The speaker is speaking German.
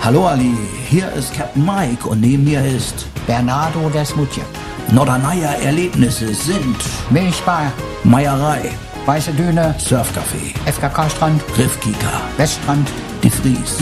Hallo Ali, hier ist Captain Mike und neben mir ist Bernardo Desmutje. Norderneier Erlebnisse sind Milchbar, Meierei, Weiße Düne, Surfcafé, FKK-Strand, Riffkika, Weststrand, Die Vries.